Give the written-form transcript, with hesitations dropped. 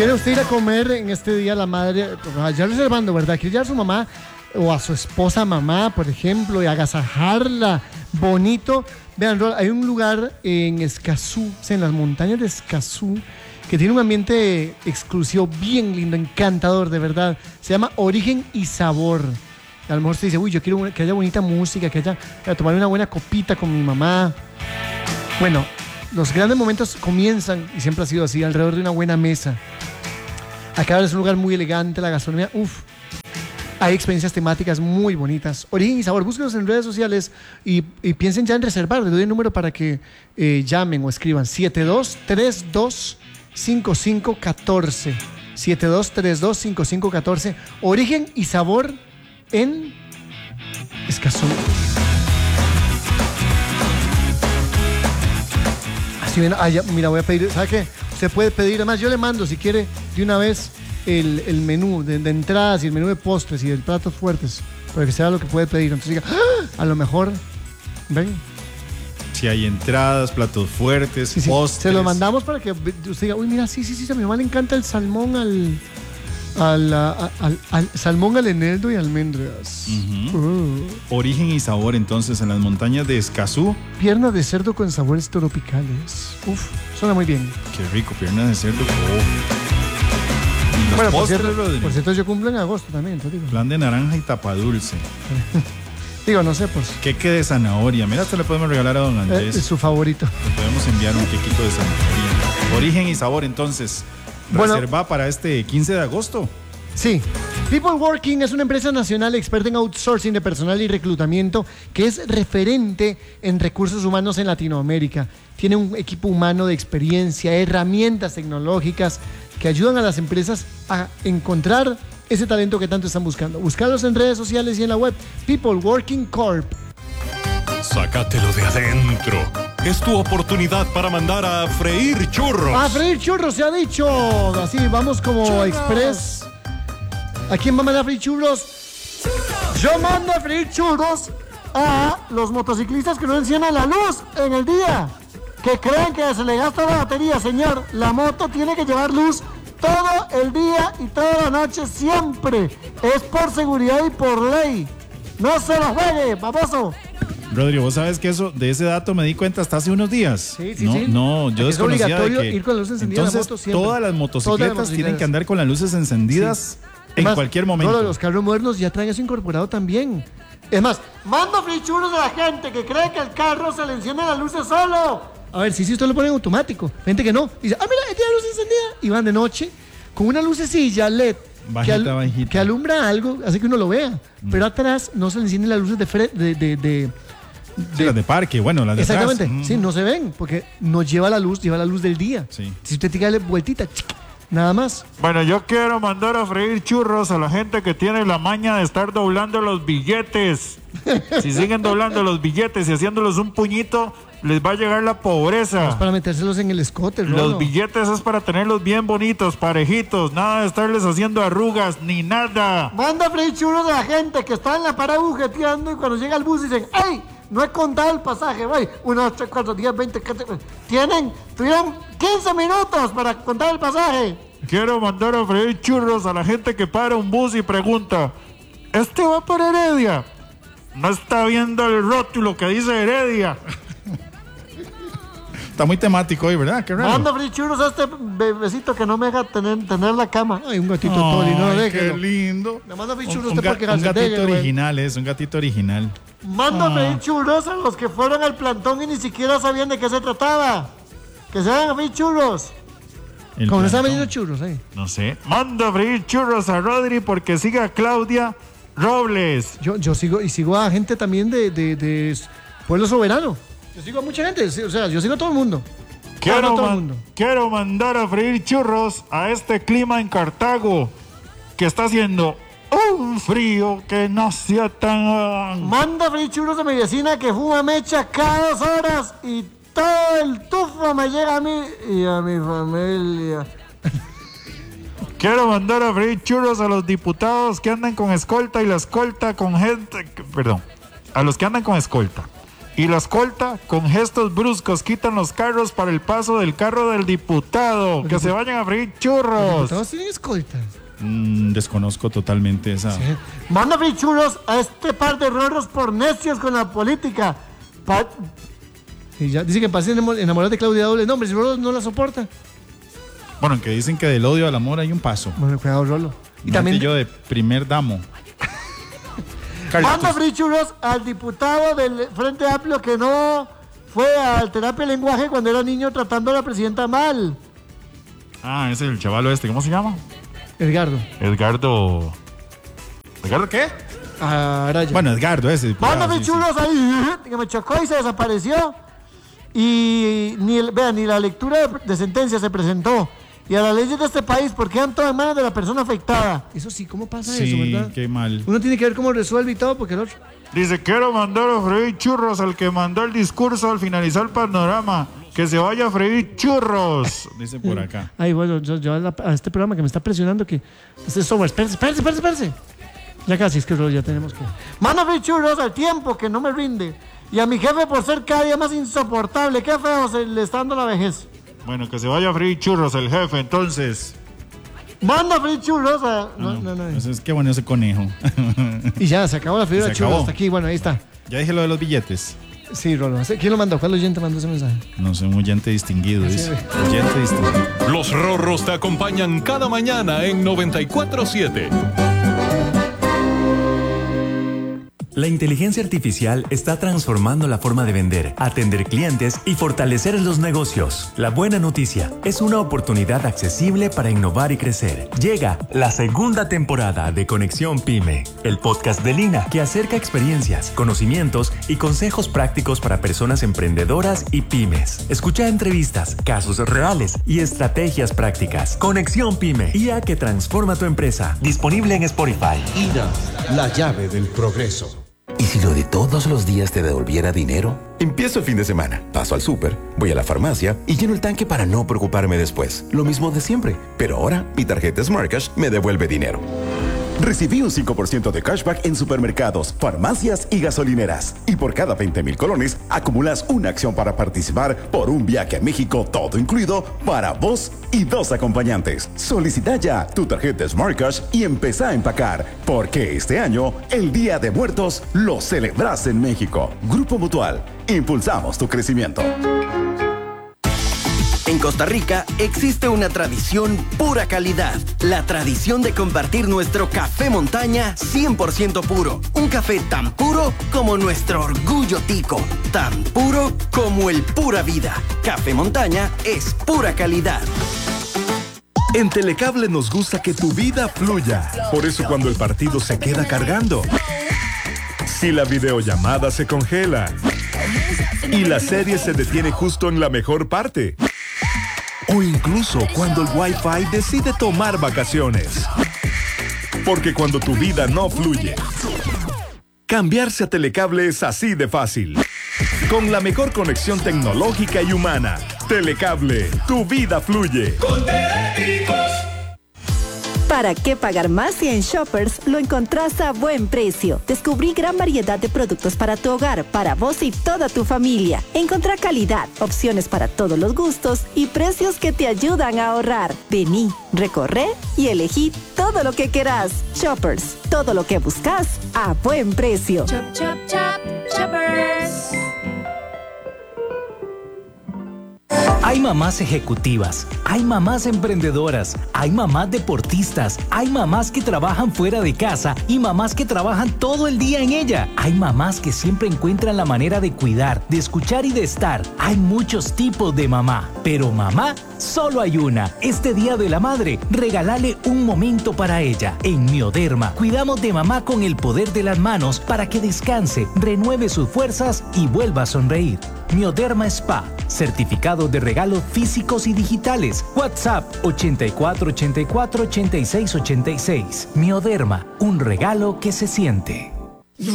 ¿Quiere usted ir a comer en este día la madre? Ya reservando, ¿verdad? ¿Quiere llevar a su mamá o a su esposa mamá, por ejemplo, y agasajarla bonito? Vean, hay un lugar en Escazú, en las montañas de Escazú, que tiene un ambiente exclusivo bien lindo, encantador, de verdad. Se llama Origen y Sabor. A lo mejor se dice, uy, yo quiero que haya bonita música, que haya para tomar una buena copita con mi mamá. Bueno, los grandes momentos comienzan, y siempre ha sido así, alrededor de una buena mesa. Acá es un lugar muy elegante, la gastronomía, hay experiencias temáticas muy bonitas. Origen y Sabor, búsquenos en redes sociales y piensen ya en reservar. Les doy el número para que llamen o escriban. 7232-5514. 7232-5514. Origen y Sabor en Escazú. Así ven, mira, voy a pedir, ¿sabe qué? Usted puede pedir, además yo le mando, si quiere, de una vez el menú de entradas y el menú de postres y de platos fuertes, para que sea lo que puede pedir. Entonces diga, a lo mejor, ven. Si hay entradas, platos fuertes, postres. Se lo mandamos para que usted diga, uy, mira, sí, a mi mamá le encanta el salmón al salmón al eneldo y almendras. Origen y Sabor, entonces, en las montañas de Escazú. Pierna de cerdo con sabores tropicales. Suena muy bien. Qué rico, pierna de cerdo. Bueno, por cierto, yo cumplo en agosto también, te digo. Plan de naranja y tapadulce. Digo, no sé, pues. Queque de zanahoria. Mira, esto le podemos regalar a don Andrés. Es su favorito. Le podemos enviar un quequito de zanahoria. Origen y Sabor, entonces. Reserva para este 15 de agosto. Sí. People Working es una empresa nacional experta en outsourcing de personal y reclutamiento que es referente en recursos humanos en Latinoamérica. Tiene un equipo humano de experiencia, herramientas tecnológicas que ayudan a las empresas a encontrar ese talento que tanto están buscando. Búscalos en redes sociales y en la web. People Working Corp. Sácatelo de adentro. Es tu oportunidad para mandar a freír churros. A freír churros, se ha dicho. Así, vamos como churros. Express. ¿A quién va a mandar a freír churros? ¡Churros! Yo mando a freír churros a los motociclistas que no encienden la luz en el día. Que creen que se le gasta la batería, señor. La moto tiene que llevar luz todo el día y toda la noche siempre. Es por seguridad y por ley. No se lo juegue, baboso. Rodrigo, vos sabes que de ese dato me di cuenta hasta hace unos días. Sí. No, yo desconocía es obligatorio de que ir con la luz encendida. Entonces, la moto siempre. todas las motocicletas tienen que andar con las luces encendidas en cualquier momento. Todos los carros modernos ya traen eso incorporado también. Es más, mando frichuros a la gente que cree que el carro se le enciende las luces solo. A ver, si usted lo pone en automático. Gente que no. Dice, mira, tiene luz encendida. Y van de noche con una lucecilla LED. Bajita. Que alumbra algo, hace que uno lo vea. Pero atrás no se le encienden las luces las de parque, bueno, las de exactamente, atrás. Sí, no se ven, porque no lleva la luz del día. Sí. Si usted tira vueltita, nada más. Bueno, yo quiero mandar a freír churros a la gente que tiene la maña de estar doblando los billetes. Si siguen doblando los billetes y haciéndolos un puñito, les va a llegar la pobreza. Es para metérselos en el escote, ¿no? Los billetes es para tenerlos bien bonitos, parejitos, nada de estarles haciendo arrugas ni nada. Manda a freír churros a la gente que está en la parada bujeteando y cuando llega el bus dicen, ¡ay! No he contado el pasaje, güey. 1, 2, 3, 4, 10, 20, 14. Tuvieron 15 minutos para contar el pasaje. Quiero mandar a freír churros a la gente que para un bus y pregunta, ¿este va por Heredia? No está viendo el rótulo que dice Heredia. Está muy temático hoy, ¿verdad? Qué raro. Manda freír churros a este bebecito que no me deja tener la cama. Ay, un gatito Toli, no lo déjelo. Qué lindo. Le manda freír churros un gatito original, un gatito original. Manda freír churros a los que fueron al plantón y ni siquiera sabían de qué se trataba. Que se vayan a freír churros. ¿Cómo le están vendiendo churros ahí? No sé. Manda a freír churros a Rodri porque siga Claudia Robles. Yo sigo a gente también de Pueblo Soberano. Yo sigo a mucha gente, o sea, yo sigo a todo el mundo. Quiero mandar a freír churros a este clima en Cartago que está haciendo un frío que no sea tan... Manda a freír churros a mi vecina que fuma mecha cada 2 horas y todo el tufo me llega a mí y a mi familia. Quiero mandar a freír churros a los diputados que andan con escolta y la escolta con gente... Perdón, a los que andan con escolta Y la escolta, con gestos bruscos, quitan los carros para el paso del carro del diputado. Que se vayan a freír churros. ¿Todos tienen escolta? Desconozco totalmente esa. Sí. Manda a freír churros a este par de rorros por necios con la política. Y ya dice que pasen enamorados de Claudia Doble. No, hombre, si Rolo no la soporta. Bueno, que dicen que del odio al amor hay un paso. Bueno, cuidado, Rolo. Y No también yo de primer damo. manda a freír churros al diputado del Frente Amplio que no fue al terapia de lenguaje cuando era niño tratando a la presidenta mal. Ah, ese es el chavalo este. ¿Cómo se llama? Edgardo. ¿Edgardo qué? Araya. Bueno, Edgardo ese. Manda sí, churros ahí, que me chocó y se desapareció. Y ni la lectura de sentencia se presentó. Y a las leyes de este país, porque quedan todas en manos de la persona afectada. Eso sí, ¿cómo pasa eso, verdad? Sí, qué mal. Uno tiene que ver cómo resuelve y todo, porque el otro... Dice, quiero mandar a freír churros al que mandó el discurso al finalizar el panorama. Que se vaya a freír churros. Dice por acá. Ay, bueno, yo a este programa que me está presionando que... Este software, espérese. Ya casi, es que ya tenemos que... Manda a freír churros al tiempo, que no me rinde. Y a mi jefe por ser cada día más insoportable. Qué feo se le está dando la vejez. Bueno, que se vaya a freír churros el jefe, entonces. Manda a freír churros a... No. Entonces, qué bueno ese conejo. Y ya, se acabó la fibra de churros. acabó. Hasta aquí, bueno, ahí está. Ya dije lo de los billetes. Sí, Rolo. ¿Quién lo mandó? ¿Cuál oyente mandó ese mensaje? No sé, un oyente distinguido, dice. Oyente distinguido. Los Rorros te acompañan cada mañana en 94.7. La inteligencia artificial está transformando la forma de vender, atender clientes y fortalecer los negocios. La buena noticia es una oportunidad accesible para innovar y crecer. Llega la segunda temporada de Conexión Pyme, el podcast de Lina que acerca experiencias, conocimientos y consejos prácticos para personas emprendedoras y pymes. Escucha entrevistas, casos reales y estrategias prácticas. Conexión Pyme, IA que transforma tu empresa. Disponible en Spotify. IRA, la llave del progreso. ¿Y si lo de todos los días te devolviera dinero? Empiezo el fin de semana, paso al súper, voy a la farmacia y lleno el tanque para no preocuparme después. Lo mismo de siempre, pero ahora mi tarjeta SmartCash me devuelve dinero. Recibí un 5% de cashback en supermercados, farmacias y gasolineras. Y por cada 20,000 colones, acumulas una acción para participar por un viaje a México, todo incluido, para vos y 2 acompañantes. Solicita ya tu tarjeta SmartCash y empezá a empacar, porque este año, el Día de Muertos, lo celebras en México. Grupo Mutual, impulsamos tu crecimiento. En Costa Rica existe una tradición pura calidad. La tradición de compartir nuestro café montaña 100% puro. Un café tan puro como nuestro orgullo tico. Tan puro como el pura vida. Café montaña es pura calidad. En Telecable nos gusta que tu vida fluya. Por eso cuando el partido se queda cargando, si la videollamada se congela y la serie se detiene justo en la mejor parte, o incluso cuando el Wi-Fi decide tomar vacaciones. Porque cuando tu vida no fluye, cambiarse a Telecable es así de fácil. Con la mejor conexión tecnológica y humana. Telecable, tu vida fluye. Con Telépicos. ¿Para qué pagar más si en Shoppers lo encontrás a buen precio? Descubrí gran variedad de productos para tu hogar, para vos y toda tu familia. Encontrá calidad, opciones para todos los gustos y precios que te ayudan a ahorrar. Vení, recorre y elegí todo lo que querás. Shoppers, todo lo que buscas a buen precio. Chop, chop, chop, Shoppers. Hay mamás ejecutivas, hay mamás emprendedoras, hay mamás deportistas, hay mamás que trabajan fuera de casa y mamás que trabajan todo el día en ella. Hay mamás que siempre encuentran la manera de cuidar, de escuchar y de estar. Hay muchos tipos de mamá, pero mamá solo hay una. Este Día de la Madre, regálale un momento para ella. En Mioderma, cuidamos de mamá con el poder de las manos para que descanse, renueve sus fuerzas y vuelva a sonreír. Mioderma Spa, certificado de regalos físicos y digitales. WhatsApp 8484-8686. Mioderma, un regalo que se siente.